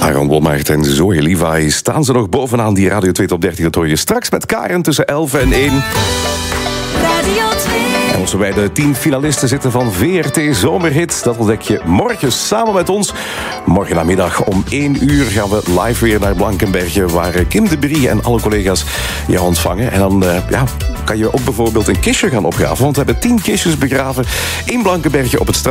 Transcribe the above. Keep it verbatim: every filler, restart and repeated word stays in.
Aaron Wolmaert en Zoe Levi staan ze nog bovenaan die Radio twee Top dertig. Dat hoor je straks met Karen tussen elf en één. Radio twee. En onze bij de tien finalisten zitten van V R T Zomerhit. Dat ontdek je morgen samen met ons. Morgen namiddag om één uur gaan we live weer naar Blankenberge, waar Kim de Brie en alle collega's je ontvangen. En dan uh, ja, kan je ook bijvoorbeeld een kistje gaan opgraven. Want we hebben tien kistjes begraven in Blankenberge op het strand.